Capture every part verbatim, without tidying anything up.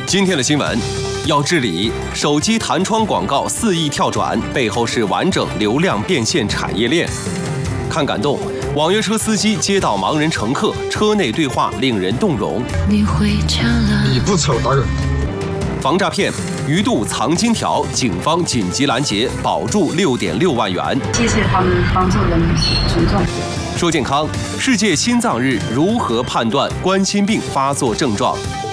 今天的新闻，要治理手机弹窗广告肆意跳转，背后是完整流量变现产业链。看感动，网约车司机接到盲人乘客，车内对话令人动容。 你回家了？ 你不丑大人。 防诈骗，鱼肚藏金条，警方紧急拦截，保住六点六万元。 谢谢他们帮助的群众。 说健康，世界心脏日如何判断冠心病发作症状？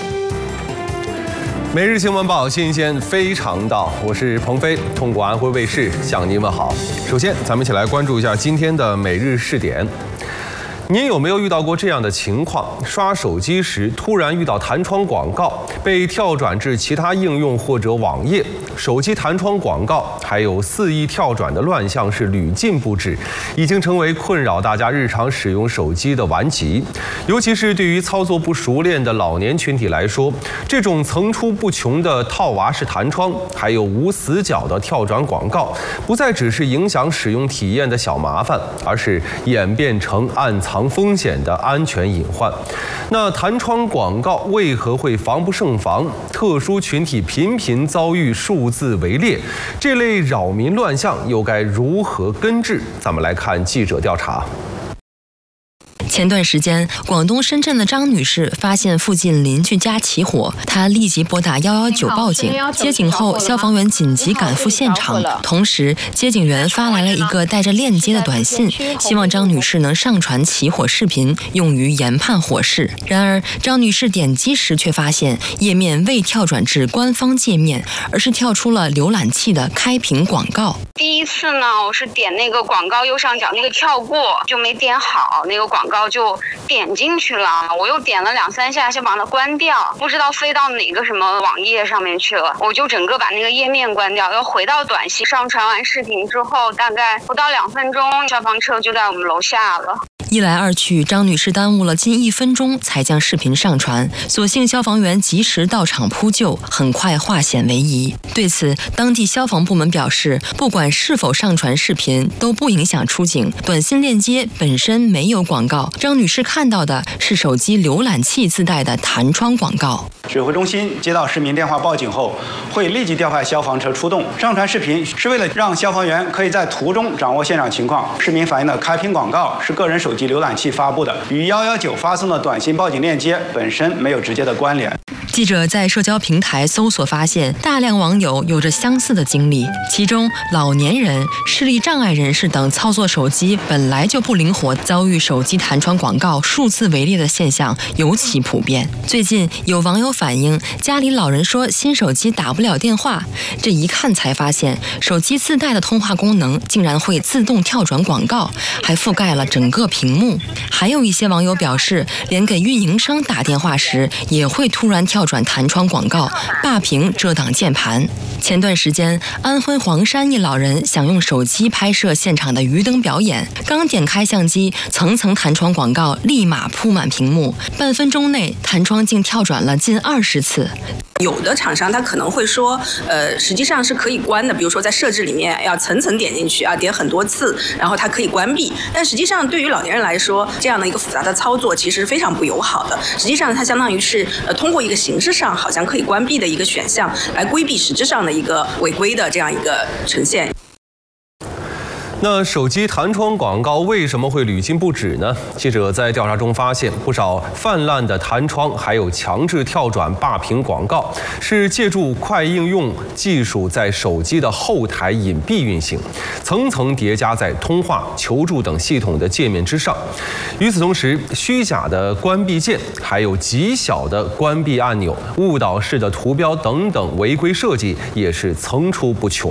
每日新闻报，新鲜非常到，我是鹏飞，通过安徽卫视向您问好。首先，咱们一起来关注一下今天的每日试点。您有没有遇到过这样的情况？刷手机时突然遇到弹窗广告，被跳转至其他应用或者网页，手机弹窗广告还有肆意跳转的乱象是屡禁不止，已经成为困扰大家日常使用手机的顽疾。尤其是对于操作不熟练的老年群体来说，这种层出不穷的套娃式弹窗，还有无死角的跳转广告，不再只是影响使用体验的小麻烦，而是演变成暗藏风险的安全隐患。那弹窗广告为何会防不胜防？特殊群体频频遭遇数字围猎，这类扰民乱象又该如何根治？咱们来看记者调查。 前段时间，广东深圳的张女士发现附近邻居家起火，她立即拨打一一九报警。接警后，消防员紧急赶赴现场，同时接警员发来了一个带着链接的短信，希望张女士能上传起火视频，用于研判火势。然而，张女士点击时却发现页面未跳转至官方界面，而是跳出了浏览器的开屏广告。 第一次呢，我是点那个广告右上角那个跳过，就没点好，那个广告就点进去了，我又点了两三下，先把它关掉，不知道飞到哪个什么网页上面去了，我就整个把那个页面关掉，又回到短信上传完视频之后，大概不到两分钟，消防车就在我们楼下了。 一来二去，张女士耽误了近一分钟才将视频上传，所幸消防员及时到场扑救，很快化险为夷。对此，当地消防部门表示，不管是否上传视频，都不影响出警。短信链接本身没有广告，张女士看到的是手机浏览器自带的弹窗广告。 指挥中心接到市民电话报警后，会立即调派消防车出动。上传视频是为了让消防员可以在途中掌握现场情况。市民反映的开屏广告是个人手机浏览器发布的，与一一九发送的短信报警链接本身没有直接的关联。 记者在社交平台搜索发现，大量网友有着相似的经历，其中老年人、视力障碍人士等操作手机本来就不灵活，遭遇手机弹窗广告数次围猎的现象尤其普遍。最近有网友反映，家里老人说新手机打不了电话，这一看才发现，手机自带的通话功能竟然会自动跳转广告，还覆盖了整个屏幕。还有一些网友表示，连给运营商打电话时也会突然跳转弹窗广告，霸屏遮挡键盘。前段时间，安徽黄山一老人想用手机拍摄现场的鱼灯表演，刚点开相机，层层弹窗广告立马铺满屏幕，半分钟内弹窗竟跳转了近二十次。 有的厂商他可能会说，呃，实际上是可以关的，比如说在设置里面要层层点进去啊，点很多次，然后它可以关闭。但实际上对于老年人来说，这样的一个复杂的操作其实非常不友好的。实际上它相当于是呃通过一个形式上好像可以关闭的一个选项，来规避实质上的一个违规的这样一个呈现。 那手机弹窗广告为什么会屡禁不止呢？记者在调查中发现，不少泛滥的弹窗还有强制跳转霸屏广告，是借助快应用技术在手机的后台隐蔽运行，层层叠加在通话、求助等系统的界面之上。与此同时，虚假的关闭键，还有极小的关闭按钮、误导式的图标等等违规设计也是层出不穷。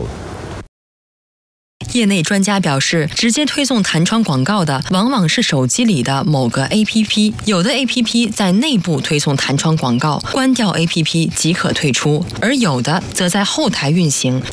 业内专家表示，直接推送弹窗广告的往往是手机里的某个 A P P， 有的 A P P 在内部推送弹窗广告，关掉 A P P 即可退出，而有的则在后台运行，